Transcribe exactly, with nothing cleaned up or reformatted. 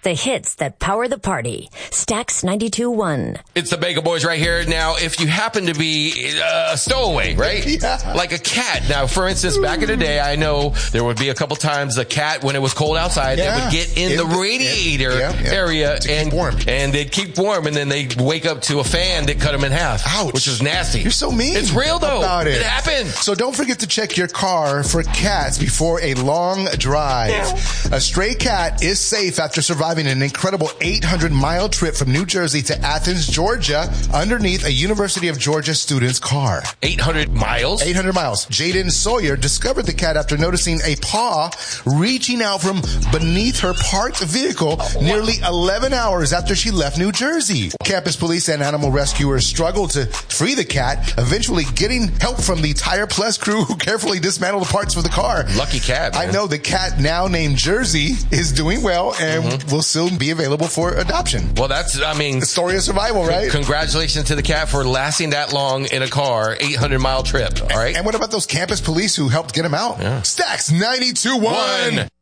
The hits that power the party. Stax ninety-two point one. It's the Bagel Boys right here. Now, if you happen to be uh, a stowaway, right? Yeah. Like a cat. Now, for instance, back in the day, I know there would be a couple times a cat, when it was cold outside, Yeah. they would get in, in the radiator in, yeah, yeah. area to and keep warm. and they'd keep warm, and then they'd wake up to a fan that cut them in half. Ouch. Which is nasty. You're so mean. It's real, though. About it. It happened. So don't forget to check your car for cats before a long drive. A stray cat is safe after surviving an incredible eight hundred mile trip from New Jersey to Athens, Georgia, underneath a University of Georgia student's car. eight hundred miles? eight hundred miles. Jaden Sawyer discovered the cat after noticing a paw reaching out from beneath her parked vehicle nearly eleven hours after she left New Jersey. Campus police and animal rescuers struggled to free the cat, eventually getting help from the Tire Plus crew who carefully dismantled the parts for the car. Lucky cat, man. I know the cat, now named Jersey, is doing well and mm-hmm. will soon be available for adoption. Well, that's, I mean... The story of survival, right? Congratulations to the cat for lasting that long in a car, eight hundred mile trip, all right? And, and what about those campus police who helped get him out? Yeah. Stax ninety-two point one.